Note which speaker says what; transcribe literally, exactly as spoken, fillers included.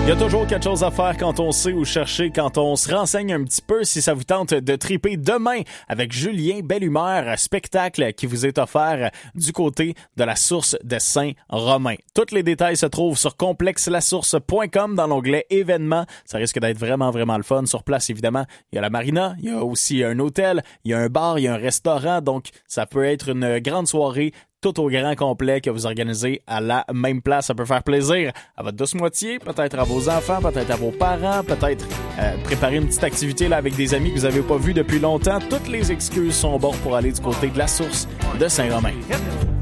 Speaker 1: Il y a toujours quelque chose à faire quand on sait où chercher, quand on se renseigne un petit peu. Si ça vous tente de triper demain avec Julien Belle-Humeur, spectacle qui vous est offert du côté de la Source de Saint-Romain. Tous les détails se trouvent sur complexe la source point com dans l'onglet événements. Ça risque d'être vraiment, vraiment le fun. Sur place, évidemment, il y a la marina, il y a aussi un hôtel, il y a un bar, il y a un restaurant. Donc, ça peut être une grande soirée tout au grand complet que vous organisez à la même place. Ça peut faire plaisir à votre douce moitié, peut-être à vos enfants, peut-être à vos parents, peut-être euh, préparer une petite activité là avec des amis que vous n'avez pas vus depuis longtemps. Toutes les excuses sont bonnes pour aller du côté de la Source de Saint-Romain.